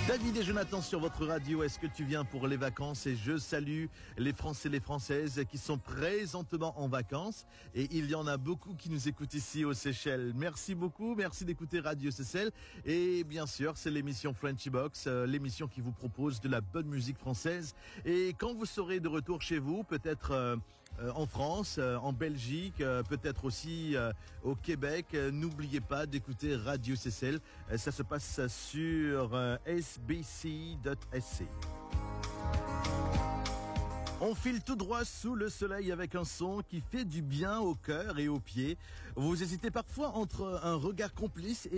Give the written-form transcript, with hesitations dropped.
David et Jonathan sur votre radio, est-ce que tu viens pour les vacances? Et je salue les Français et les Françaises qui sont présentement en vacances. Et il y en a beaucoup qui nous écoutent ici aux Seychelles. Merci beaucoup, merci d'écouter Radio Seychelles. Et bien sûr, c'est l'émission Frenchy Box, l'émission qui vous propose de la bonne musique française. Et quand vous serez de retour chez vous, peut-être en France, en Belgique, peut-être aussi au Québec, n'oubliez pas d'écouter Radio Seychelles. Ça se passe sur sbc.sc. On file tout droit sous le soleil avec un son qui fait du bien au cœur et aux pieds. Vous hésitez parfois entre un regard complice et